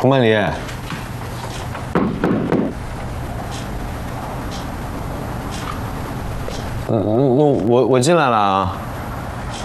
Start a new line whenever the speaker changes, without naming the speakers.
洪曼丽，我进来了啊。